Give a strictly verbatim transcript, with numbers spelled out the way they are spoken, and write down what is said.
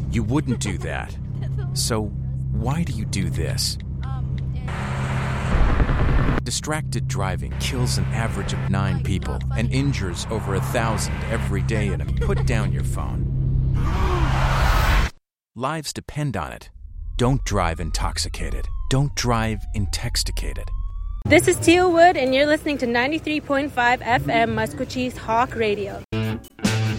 You wouldn't do that. So why do you do this? Distracted driving kills an average of nine people and injures over a thousand every day in a put down your phone. Lives depend on it. Don't drive intoxicated. Don't drive intoxicated. This is Teal Wood, and you're listening to ninety-three point five F M Musquechee's Hawk Radio.